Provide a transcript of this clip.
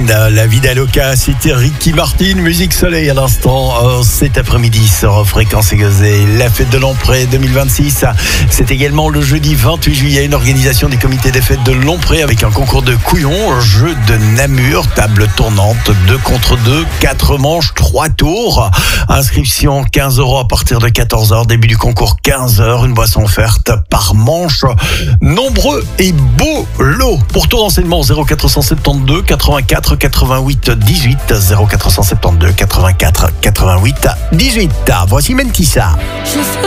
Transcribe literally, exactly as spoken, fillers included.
Martin, la vida loca, c'était Ricky Martin, musique soleil à l'instant, euh, cet après-midi sur Fréquence Égosée. La fête de Lompré deux mille vingt-six, c'est également le jeudi vingt-huit juillet, une organisation du comité des fêtes de Lompré avec un concours de couillons, jeu de Namur, table tournante, deux contre deux, quatre manches, trois tours. Inscription quinze euros à partir de quatorze heures, début du concours quinze heures, une boisson offerte par manche. Nombreux et beaux lots. Pour tout renseignement, zéro quatre cent soixante-douze quatre-vingt-quatre quatre-vingt-huit dix-huit, zéro quatre cent soixante-douze quatre-vingt-quatre quatre-vingt-huit dix-huit. Voici Mentissa.